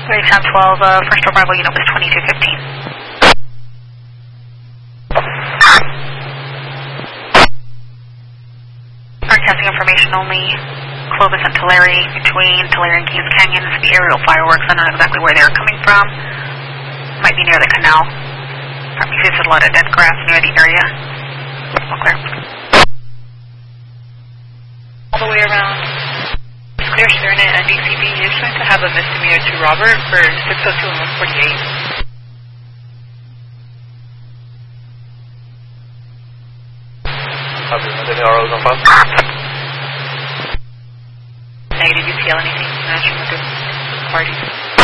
Town 12, first arrival unit was 2215. Broadcasting information only. Clovis and Tulare, between Tulare and Kings Canyon. The aerial fireworks, I don't know exactly where they're coming from. Might be near the canal. Obviously there's a lot of dead grass near the area. All clear. All the way around. It's clear, Shernet and DCB is trying to have a misdemeanor to Robert for 602 and 148. Copy, any ROs on file? Negative, you feel anything? Matching with the parties?